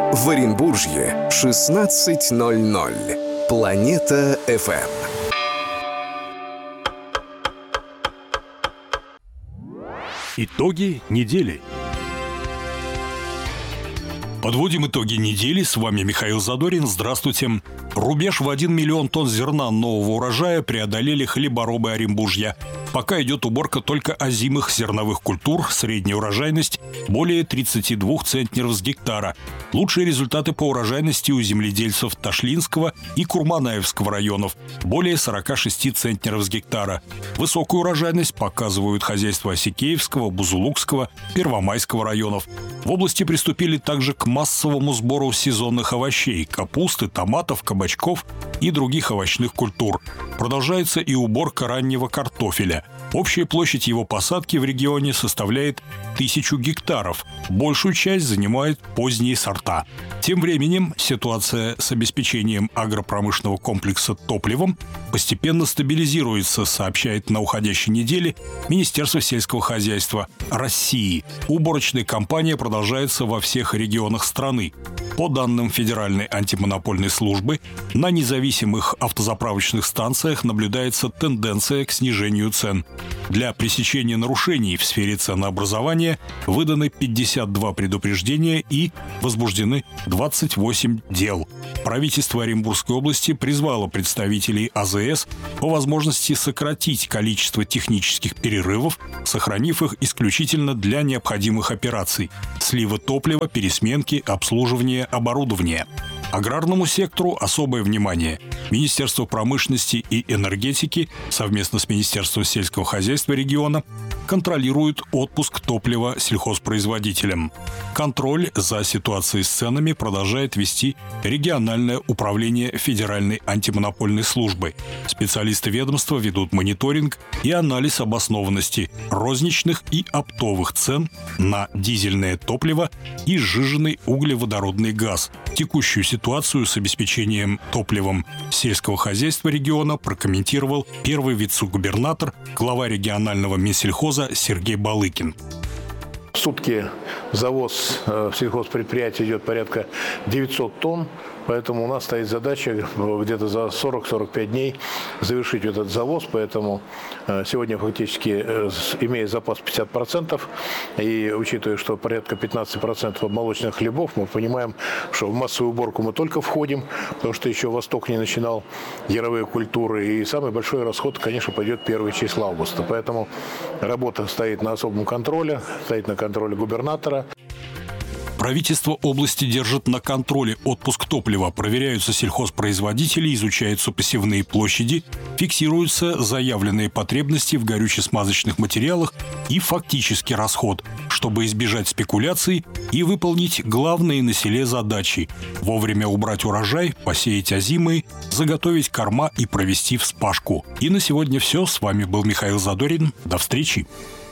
В Оренбуржье 16:00. Планета ФМ. Итоги недели. Подводим итоги недели. С вами Михаил Задорин. Здравствуйте. Рубеж в 1 миллион тонн зерна нового урожая преодолели хлеборобы Оренбуржья. Пока идет уборка только озимых зерновых культур. Средняя урожайность более 32 центнеров с гектара. Лучшие результаты по урожайности у земледельцев Ташлинского и Курманаевского районов – более 46 центнеров с гектара. Высокую урожайность показывают хозяйства Осикеевского, Бузулукского, Первомайского районов. В области приступили также к массовому сбору сезонных овощей – капусты, томатов, кабачков и других овощных культур. Продолжается и уборка раннего картофеля. Общая площадь его посадки в регионе составляет 1000 гектаров. Большую часть занимают поздние сорта. Тем временем ситуация с обеспечением агропромышленного комплекса топливом постепенно стабилизируется, сообщает на уходящей неделе Министерство сельского хозяйства России. Уборочная кампания продолжается во всех регионах страны. По данным Федеральной антимонопольной службы, на независимых автозаправочных станциях наблюдается тенденция к снижению цен. Для пресечения нарушений в сфере ценообразования выданы 52 предупреждения и возбуждены 28 дел. Правительство Оренбургской области призвало представителей АЗС по возможности сократить количество технических перерывов, сохранив их исключительно для необходимых операций – слива топлива, пересменки, обслуживания оборудования. Аграрному сектору особое внимание. Министерство промышленности и энергетики совместно с Министерством сельского хозяйства региона контролируют отпуск топлива сельхозпроизводителям. Контроль за ситуацией с ценами продолжает вести региональное управление Федеральной антимонопольной службы. Специалисты ведомства ведут мониторинг и анализ обоснованности розничных и оптовых цен на дизельное топливо и сжиженный углеводородный газ. Текущую ситуацию с обеспечением топливом сельского хозяйства региона прокомментировал первый вице-губернатор, глава регионального Минсельхоза Сергей Балыкин. В сутки завоз в сельхозпредприятие идет порядка 900 тонн. Поэтому у нас стоит задача где-то за 40-45 дней завершить этот завоз. Поэтому сегодня фактически, имея запас 50%, и учитывая, что порядка 15% молочных хлебов, мы понимаем, что в массовую уборку мы только входим, потому что еще Восток не начинал яровые культуры. И самый большой расход, конечно, пойдет первые числа августа. Поэтому работа стоит на особом контроле, стоит на контроле губернатора. Правительство области держит на контроле отпуск топлива, проверяются сельхозпроизводители, изучаются посевные площади, фиксируются заявленные потребности в горюче-смазочных материалах и фактический расход, чтобы избежать спекуляций и выполнить главные на селе задачи – вовремя убрать урожай, посеять озимые, заготовить корма и провести вспашку. И на сегодня все. С вами был Михаил Задорин. До встречи.